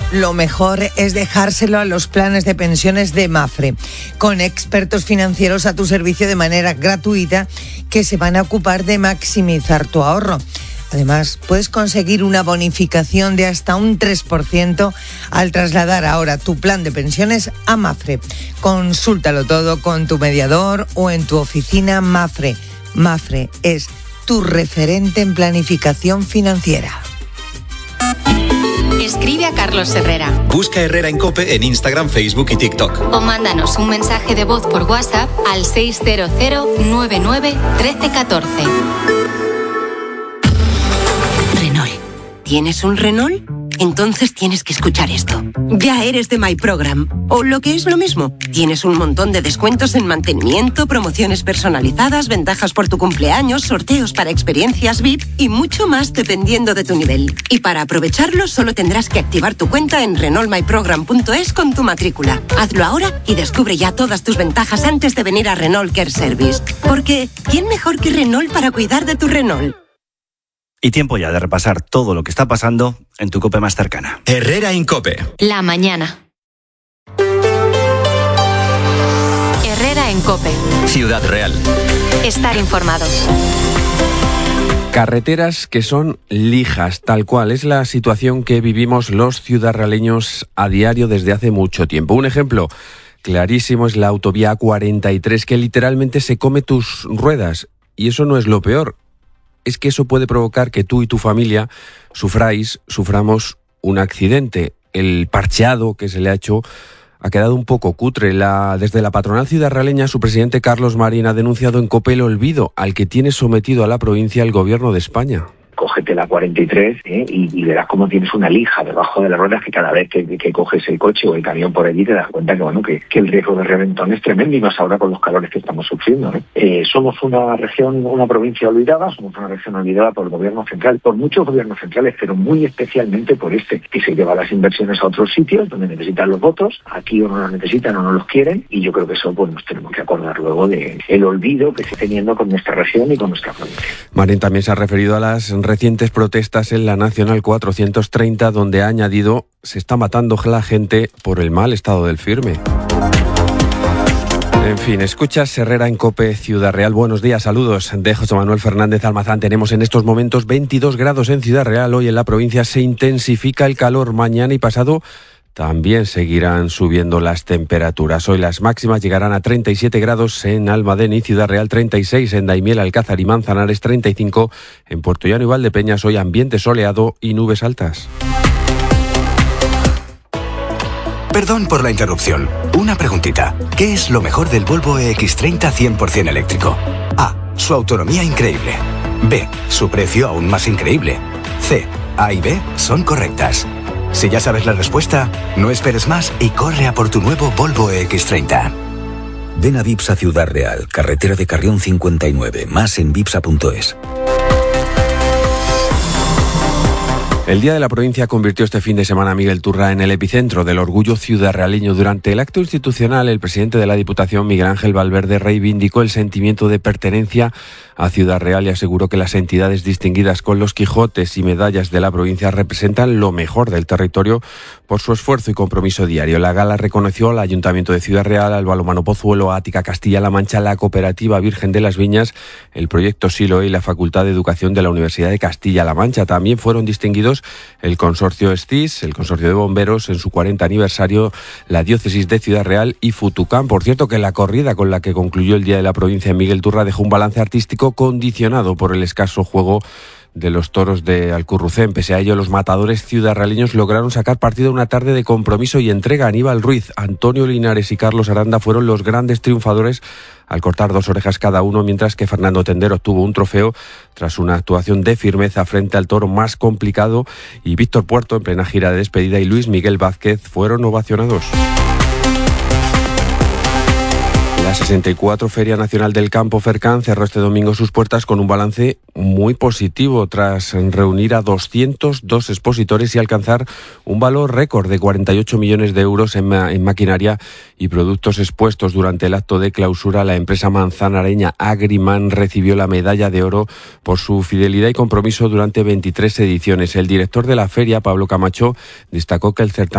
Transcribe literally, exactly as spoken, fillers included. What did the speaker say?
lo mejor es dejárselo a los planes de pensiones de Mapfre, con expertos financieros a tu servicio de manera gratuita que se van a ocupar de maximizar tu ahorro. Además, puedes conseguir una bonificación de hasta un tres por ciento al trasladar ahora tu plan de pensiones a Mapfre. Consúltalo todo con tu mediador o en tu oficina Mapfre. Mapfre es tu referente en planificación financiera. Escribe a Carlos Herrera. Busca Herrera en COPE en Instagram, Facebook y TikTok. O mándanos un mensaje de voz por WhatsApp al seis cero cero nueve nueve uno tres uno cuatro. Renault. ¿Tienes un Renault? Entonces tienes que escuchar esto. Ya eres de My Program. O lo que es lo mismo, tienes un montón de descuentos en mantenimiento, promociones personalizadas, ventajas por tu cumpleaños, sorteos para experiencias V I P y mucho más dependiendo de tu nivel. Y para aprovecharlo solo tendrás que activar tu cuenta en renault my program punto es con tu matrícula. Hazlo ahora y descubre ya todas tus ventajas antes de venir a Renault Care Service. Porque ¿quién mejor que Renault para cuidar de tu Renault? Y tiempo ya de repasar todo lo que está pasando en tu COPE más cercana. Herrera en COPE. La mañana. Herrera en COPE. Ciudad Real. Estar informado. Carreteras que son lijas, tal cual es la situación que vivimos los ciudadraleños a diario desde hace mucho tiempo. Un ejemplo clarísimo es la autovía A cuarenta y tres, que literalmente se come tus ruedas. Y eso no es lo peor. Es que eso puede provocar que tú y tu familia sufráis, suframos un accidente. El parcheado que se le ha hecho ha quedado un poco cutre. La, desde la patronal ciudadraleña, su presidente Carlos Marín ha denunciado en COPE el olvido al que tiene sometido a la provincia el gobierno de España. Cógete la cuarenta y tres ¿eh? y, y verás cómo tienes una lija debajo de las ruedas que cada vez que, que coges el coche o el camión por allí te das cuenta que bueno que, que el riesgo de reventón es tremendo, y más ahora con los calores que estamos sufriendo. ¿eh? Eh, somos una región, una provincia olvidada, somos una región olvidada por el gobierno central, por muchos gobiernos centrales, pero muy especialmente por este, que se lleva las inversiones a otros sitios donde necesitan los votos, aquí o no los necesitan o no los quieren, y yo creo que eso pues nos tenemos que acordar luego de el olvido que se está teniendo con nuestra región y con nuestra provincia. Marín también se ha referido a las recientes protestas en la Nacional cuatrocientos treinta, donde ha añadido: se está matando la gente por el mal estado del firme. En fin, escuchas Herrera en COPE Ciudad Real. Buenos días, saludos de José Manuel Fernández Almazán. Tenemos en estos momentos veintidós grados en Ciudad Real. Hoy en la provincia se intensifica el calor. Mañana y pasado también seguirán subiendo las temperaturas. Hoy las máximas llegarán a treinta y siete grados en Almadén y Ciudad Real, treinta y seis en Daimiel, Alcázar y Manzanares, treinta y cinco en Puerto Llano y Valdepeñas. Hoy ambiente soleado y nubes altas. Perdón por la interrupción. Una preguntita. ¿Qué es lo mejor del Volvo E X treinta cien por ciento eléctrico? A. Su autonomía increíble. B. Su precio aún más increíble. C. A y B son correctas. Si ya sabes la respuesta, no esperes más y corre a por tu nuevo Volvo E X treinta. Ven a Vipsa Ciudad Real, carretera de Carrión cincuenta y nueve, más en vipsa punto es. El Día de la Provincia convirtió este fin de semana a Miguel Turra en el epicentro del orgullo ciudadraleño. Durante el acto institucional, el presidente de la Diputación, Miguel Ángel Valverde, reivindicó el sentimiento de pertenencia a Ciudad Real y aseguró que las entidades distinguidas con los Quijotes y medallas de la provincia representan lo mejor del territorio por su esfuerzo y compromiso diario. La gala reconoció al Ayuntamiento de Ciudad Real, al Balonmano Pozuelo, a Ática Castilla-La Mancha, la Cooperativa Virgen de las Viñas, el Proyecto Siloe y la Facultad de Educación de la Universidad de Castilla-La Mancha. También fueron distinguidos el Consorcio STIS, el Consorcio de Bomberos en su cuarenta aniversario, la Diócesis de Ciudad Real y Futucán. Por cierto, que la corrida con la que concluyó el Día de la Provincia en Miguel Turra dejó un balance artístico condicionado por el escaso juego de los toros de Alcurrucén. Pese a ello, los matadores ciudadraleños lograron sacar partido de una tarde de compromiso y entrega. Aníbal Ruiz, Antonio Linares y Carlos Aranda fueron los grandes triunfadores al cortar dos orejas cada uno, mientras que Fernando Tendero obtuvo un trofeo tras una actuación de firmeza frente al toro más complicado, y Víctor Puerto, en plena gira de despedida, y Luis Miguel Vázquez fueron ovacionados. La sesenta y cuatro Feria Nacional del Campo FERCAN cerró este domingo sus puertas con un balance muy positivo tras reunir a doscientos dos expositores y alcanzar un valor récord de cuarenta y ocho millones de euros en, ma- en maquinaria y productos expuestos. Durante el acto de clausura, la empresa manzanareña Agriman recibió la medalla de oro por su fidelidad y compromiso durante veintitrés ediciones. El director de la feria, Pablo Camacho, destacó que el certamen